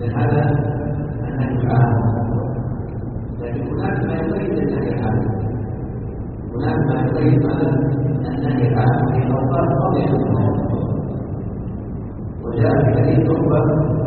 هذا النهي عام، لكن هناك ما يقيد النهي عام، هناك ما يقيد النهي عام في أوقات فضيلة، وجاء في حديث عقبة